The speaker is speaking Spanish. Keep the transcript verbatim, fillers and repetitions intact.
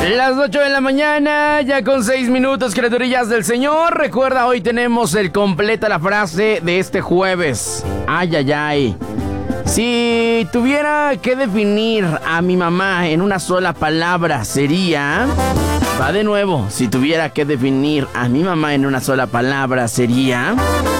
Las ocho de la mañana, ya con seis minutos, criaturillas del Señor. Recuerda, hoy tenemos el completa la frase de este jueves. Ay, ay, ay. Si tuviera que definir a mi mamá en una sola palabra, sería... Va de nuevo. Si tuviera que definir a mi mamá en una sola palabra, sería...